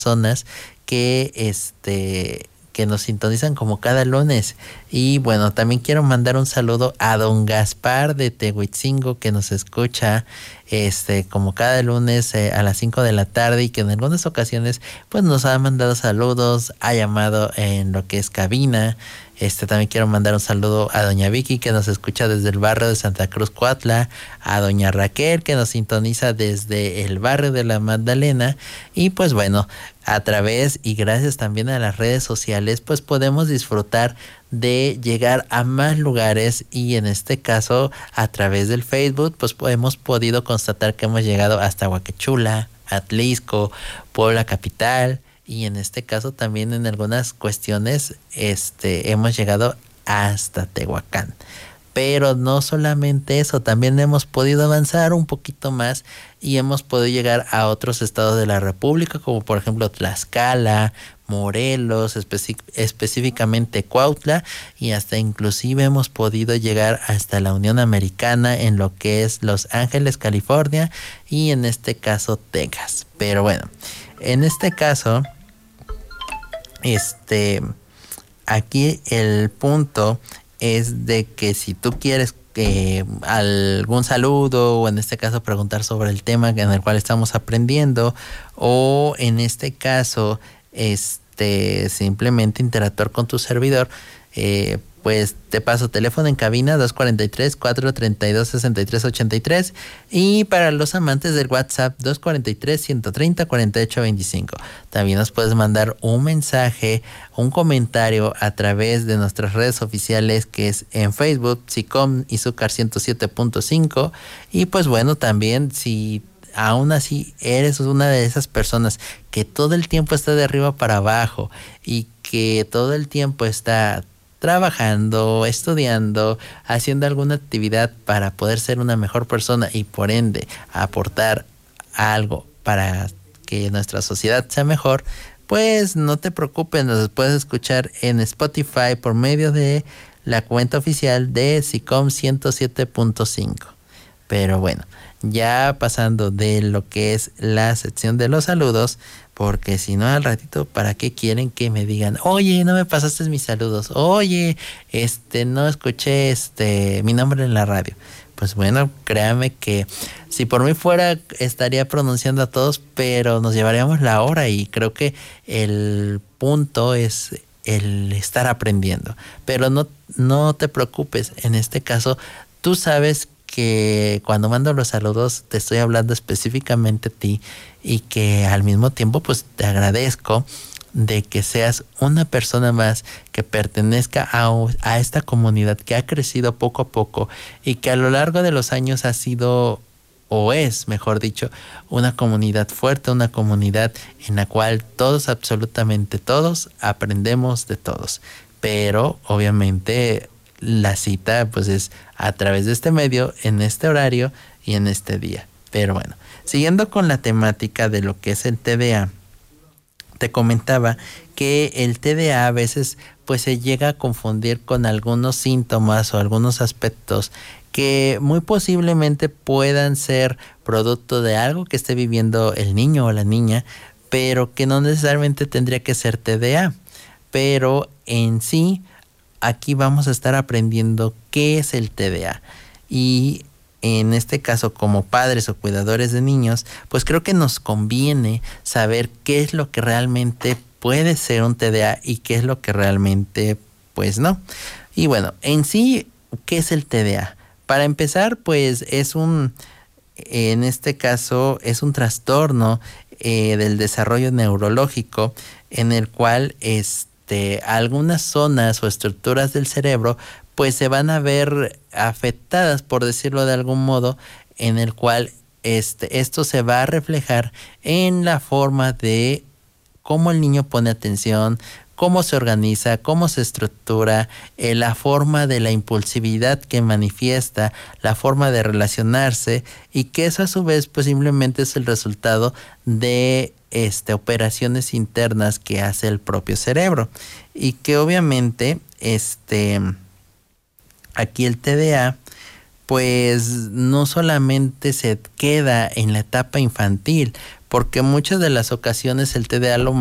personas que que nos sintonizan como cada lunes. Y bueno, también quiero mandar un saludo a don Gaspar de Tehuitzingo, que nos escucha como cada lunes a las 5 de la tarde, y que en algunas ocasiones pues nos ha mandado saludos, ha llamado en lo que es cabina. También quiero mandar un saludo a doña Vicky, que nos escucha desde el barrio de Santa Cruz Cuautla, a doña Raquel, que nos sintoniza desde el barrio de la Magdalena. Y pues bueno, a través y gracias también a las redes sociales, pues podemos disfrutar de llegar a más lugares, y en este caso a través del Facebook pues hemos podido constatar que hemos llegado hasta Huacachula, Atlisco, Puebla capital, y en este caso también en algunas cuestiones hemos llegado hasta Tehuacán. Pero no solamente eso, también hemos podido avanzar un poquito más y hemos podido llegar a otros estados de la República, como por ejemplo Tlaxcala, Morelos, específicamente Cuautla, y hasta inclusive hemos podido llegar hasta la Unión Americana, en lo que es Los Ángeles, California, y en este caso Texas. Pero bueno, en este caso, aquí el punto es de que si tú quieres algún saludo, o en este caso preguntar sobre el tema en el cual estamos aprendiendo, o en este caso simplemente interactuar con tu servidor, pues te paso teléfono en cabina 243-432-6383, y para los amantes del WhatsApp 243-130-4825. También nos puedes mandar un mensaje, un comentario a través de nuestras redes oficiales, que es en Facebook, SICOM Izúcar 107.5. Y pues bueno, también si aún así eres una de esas personas que todo el tiempo está de arriba para abajo, y que todo el tiempo está trabajando, estudiando, haciendo alguna actividad para poder ser una mejor persona, y por ende aportar algo para que nuestra sociedad sea mejor, pues no te preocupes, nos puedes escuchar en Spotify por medio de la cuenta oficial de SICOM 107.5. Pero bueno, ya pasando de lo que es la sección de los saludos, porque si no al ratito, ¿para qué quieren que me digan, oye, no me pasaste mis saludos? Oye, no escuché mi nombre en la radio. Pues bueno, créame que si por mí fuera estaría pronunciando a todos, pero nos llevaríamos la hora, y creo que el punto es el estar aprendiendo. Pero no te preocupes, en este caso tú sabes que cuando mando los saludos te estoy hablando específicamente a ti, y que al mismo tiempo pues te agradezco de que seas una persona más que pertenezca a esta comunidad que ha crecido poco a poco, y que a lo largo de los años ha sido, o es, mejor dicho, una comunidad fuerte, una comunidad en la cual todos, absolutamente todos, aprendemos de todos. Pero obviamente la cita pues es a través de este medio, en este horario y en este día. Pero bueno, siguiendo con la temática de lo que es el TDA, te comentaba que el TDA a veces pues se llega a confundir con algunos síntomas o algunos aspectos que muy posiblemente puedan ser producto de algo que esté viviendo el niño o la niña, pero que no necesariamente tendría que ser TDA. Pero en sí, aquí vamos a estar aprendiendo qué es el TDA. Y en este caso, como padres o cuidadores de niños, pues creo que nos conviene saber qué es lo que realmente puede ser un TDA y qué es lo que realmente pues no. Y bueno, en sí, ¿qué es el TDA? Para empezar, pues en este caso es un trastorno del desarrollo neurológico, en el cual algunas zonas o estructuras del cerebro pues se van a ver afectadas, por decirlo de algún modo, en el cual esto se va a reflejar en la forma de cómo el niño pone atención, cómo se organiza, cómo se estructura, la forma de la impulsividad que manifiesta, la forma de relacionarse, y que eso a su vez pues simplemente es el resultado de operaciones internas que hace el propio cerebro, y que obviamente aquí el TDA pues no solamente se queda en la etapa infantil, porque muchas de las ocasiones el TDA lo